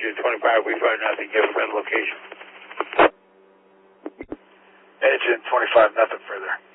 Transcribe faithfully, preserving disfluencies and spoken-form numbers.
Engine twenty-five, we find nothing. Give us that location. Engine twenty-five, nothing further.